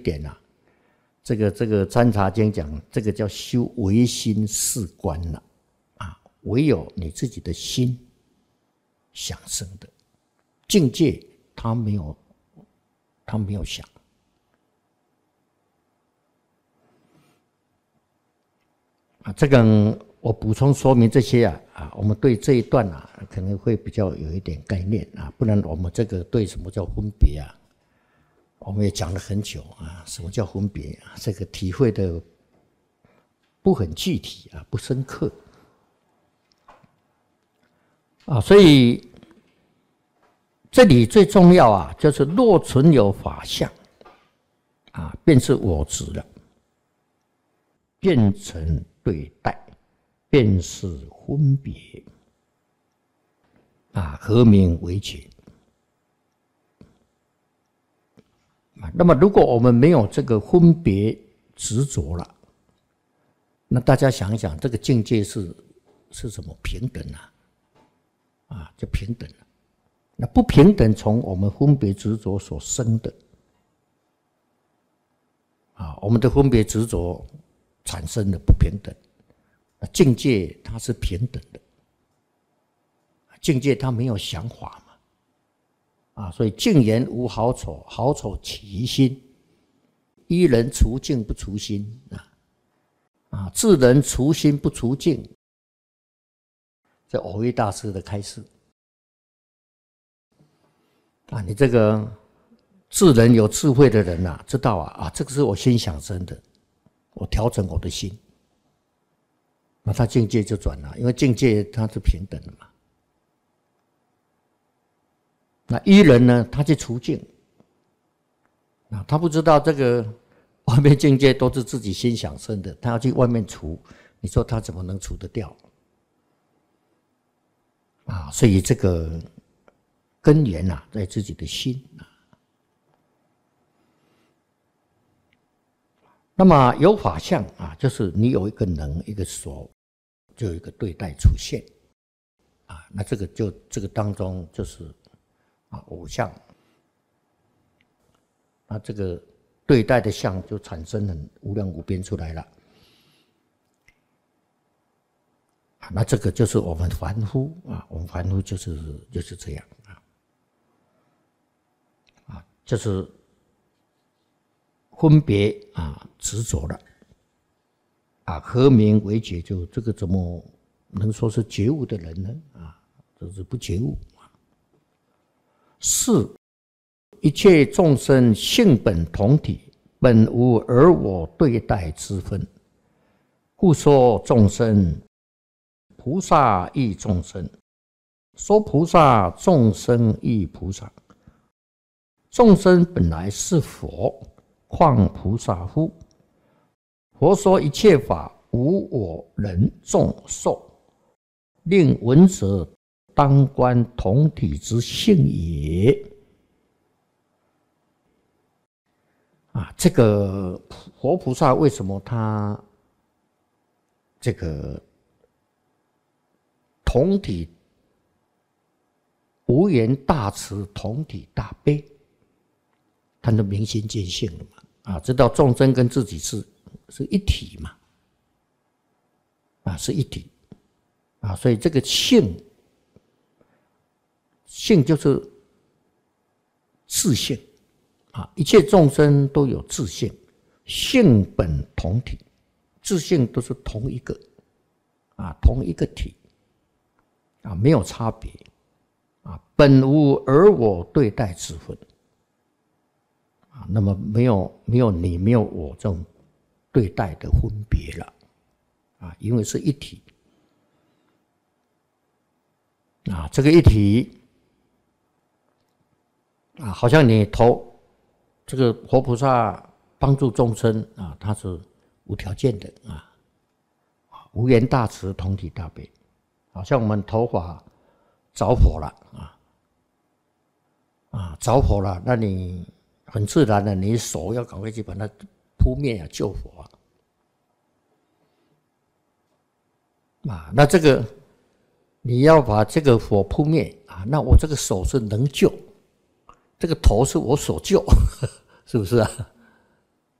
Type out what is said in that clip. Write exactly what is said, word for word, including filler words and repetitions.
点啊，这个这个参禅经讲，这个叫修唯心是观了啊，唯有你自己的心想生的境界，他没有，他没有想。啊，这个我补充说明这些啊啊，我们对这一段啊可能会比较有一点概念啊，不然我们这个对什么叫分别啊，我们也讲了很久啊，什么叫分别啊，这个体会的不很具体啊，不深刻啊，所以这里最重要啊，就是若存有法相啊，便是我执了，变成对待，便是分别啊，何名为觉？那么，如果我们没有这个分别执着了，那大家想一想，这个境界是是什么？平等啊，啊，就平等了。那不平等，从我们分别执着所生的啊，我们的分别执着产生的不平等。境界它是平等的，境界它没有想法嘛，啊，所以境言无好丑，好丑起于心。依人除境不除心啊，啊，自人除心不除境。这蕅益大师的开示啊，你这个智人有智慧的人啊，知道啊，啊，这个是我心想生的，我调整我的心。那他境界就转了，因为境界它是平等的嘛。那依人呢，他去除境，啊，他不知道这个外面境界都是自己心想生的，他要去外面除，你说他怎么能除得掉？啊，所以这个根源啊，在自己的心啊。那么有法相啊，就是你有一个能，一个所，就有一个对待出现啊。那这个就这个当中就是啊偶相，那这个对待的相就产生很无量无边出来了。啊，那这个就是我们凡夫啊，我们凡夫就是就是这样啊，啊，就是分别啊，执着了啊，何名为觉？就这个怎么能说是觉悟的人呢？啊，这是不觉悟啊。是一切众生性本同体，本无而我对待之分，故说众生。菩萨亦众生，说菩萨众生亦菩萨。众生本来是佛，况菩萨乎？佛说一切法无我人众寿，令闻者当观同体之性也。啊，这个佛菩萨为什么他这个同体无缘大慈，同体大悲，他就明心见性了嘛。啊，知道众生跟自己是是一体嘛，啊，是一体啊，所以这个性，性就是自性啊，一切众生都有自性，性本同体，自性都是同一个啊，同一个体啊，没有差别啊，本无而我对待之分。啊，那么没有没有你没有我这种对待的分别了，啊，因为是一体，啊，这个一体，啊，好像你投这个佛菩萨帮助众生啊，他是无条件的啊，无缘大慈，同体大悲，好像我们投法着火了啊，啊，着火了，那你很自然的，你手要赶快去把它扑灭啊，救火啊！啊，那这个你要把这个火扑灭啊，那我这个手是能救，这个头是我所救，是不是啊？